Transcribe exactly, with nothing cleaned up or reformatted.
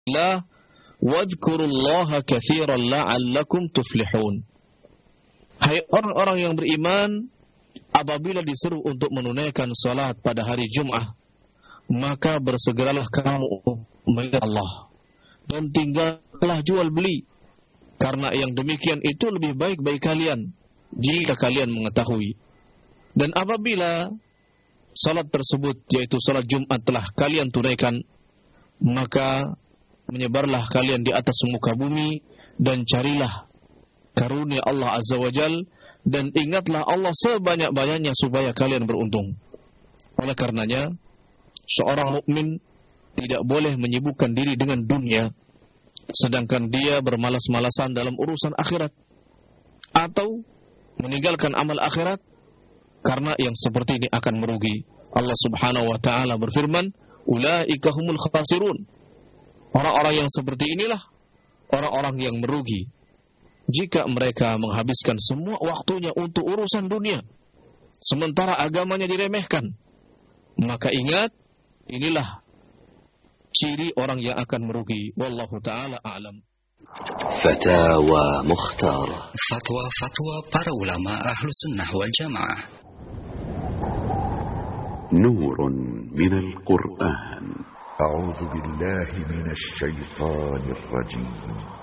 dzikrillah wadhkurullaha katsiran la'allakum tuflihun. Hai orang-orang yang beriman, apabila disuruh untuk menunaikan salat pada hari Jumat, maka bersegeralah kamu mengingat Allah dan tinggallah jual beli, karena yang demikian itu lebih baik bagi kalian jika kalian mengetahui. Dan apabila salat tersebut, yaitu salat Jumat, telah kalian tunaikan, maka menyebarlah kalian di atas muka bumi dan carilah karunia Allah Azza wa Jal, dan ingatlah Allah sebanyak-banyaknya supaya kalian beruntung. Oleh karenanya, seorang mukmin tidak boleh menyibukkan diri dengan dunia sedangkan dia bermalas-malasan dalam urusan akhirat, atau meninggalkan amal akhirat, karena yang seperti ini akan merugi. Allah Subhanahu wa taala berfirman, ulaika humul khasirun. Orang-orang yang seperti inilah orang-orang yang merugi jika mereka menghabiskan semua waktunya untuk urusan dunia sementara agamanya diremehkan. Maka ingat, inilah ciri orang yang akan merugi. Wallahu ta'ala a'lam. Fatawa Mukhtar. Fatwa-fatwa para ulama ahlu sunnah wal jamaah. Nurun minal Qur'an. أعوذ بالله من الشيطان الرجيم